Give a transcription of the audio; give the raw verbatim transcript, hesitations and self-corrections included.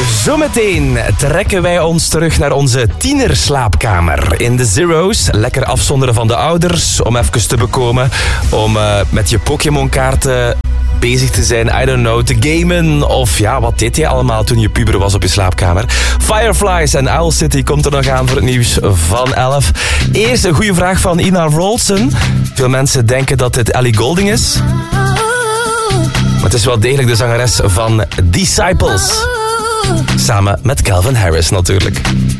Zometeen trekken wij ons terug naar onze tienerslaapkamer. In de Zero's, lekker afzonderen van de ouders, om even te bekomen. Om uh, met je Pokémon-kaarten bezig te zijn, I don't know, te gamen. Of ja, wat deed jij allemaal toen je puber was op je slaapkamer? Fireflies en Owl City komt er nog aan voor het nieuws van elf. Eerst een goede vraag van Ina Rolson. Veel mensen denken dat dit Ellie Goulding is. Maar het is wel degelijk de zangeres van Disciples. Samen met Calvin Harris natuurlijk.